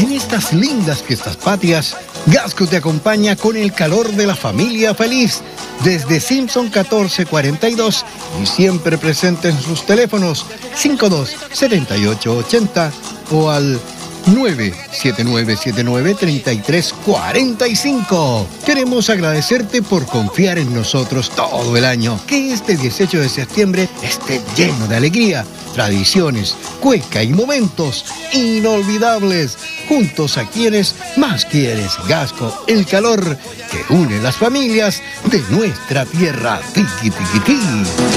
En estas lindas fiestas patrias, Gasco te acompaña con el calor de la familia feliz. Desde Simpson 1442 y siempre presente en sus teléfonos 527880 o al 979793345. Queremos agradecerte por confiar en nosotros todo el año. Que este 18 de septiembre esté lleno de alegría, tradiciones, cueca y momentos inolvidables. Juntos a quienes más quieres. Gasco, el calor que une las familias de nuestra tierra. Tiqui, tiqui, tiqui.